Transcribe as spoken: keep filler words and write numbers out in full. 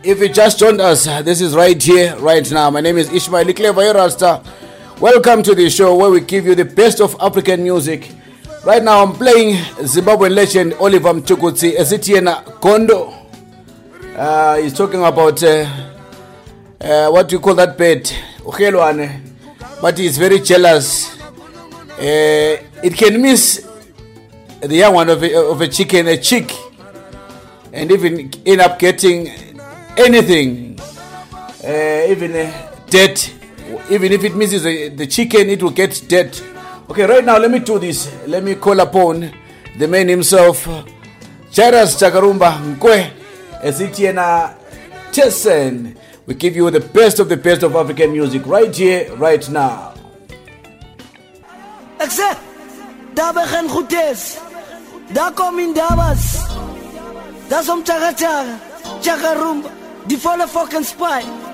if you just joined us, this is right here, right now. My name is Ishmael Clever Rasta. Welcome to the show where we give you the best of African music. Right now I'm playing Zimbabwean legend Oliver Mtukudzi Ezitiena Kondo. Uh, he's talking about uh, uh, what do you call that bird? Ukhelwane. But he's very jealous. Uh, it can miss the young one of a, of a chicken, a chick, and even end up getting anything, uh, even uh, dead. Even if it misses the, the chicken, it will get dead. Okay, right now let me do this. Let me call upon the man himself, Jairus Chakarumba Nkwe Ezitiena Tesen. We give you the best of the best of African music right here, right now. Except Dabe Gen Gutes. Daar kom in Dabas. Dat is om Chaga Chaga Chakarumba. Die volle fucking spy.